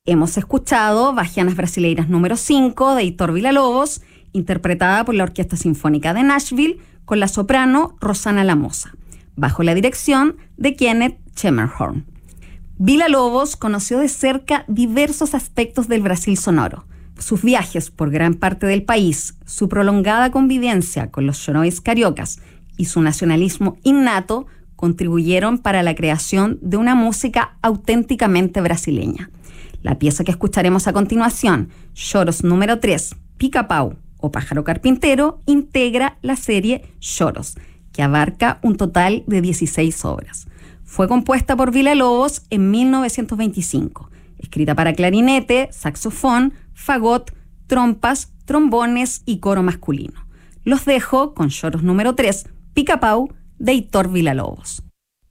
Hemos escuchado Bahianas Brasileiras número 5 de Heitor Villa-Lobos, interpretada por la Orquesta Sinfónica de Nashville con la soprano Rosana Lamosa, bajo la dirección de Kenneth Schermerhorn. Villa-Lobos conoció de cerca diversos aspectos del Brasil sonoro. Sus viajes por gran parte del país, su prolongada convivencia con los xorós cariocas y su nacionalismo innato contribuyeron para la creación de una música auténticamente brasileña. La pieza que escucharemos a continuación, Xoros número 3, Pica-Pau o Pájaro Carpintero, integra la serie Xoros, que abarca un total de 16 obras. Fue compuesta por Villa-Lobos en 1925, escrita para clarinete, saxofón, fagot, trompas, trombones y coro masculino. Los dejo con Xoros número 3, Pica-Pau, de Heitor Villa-Lobos.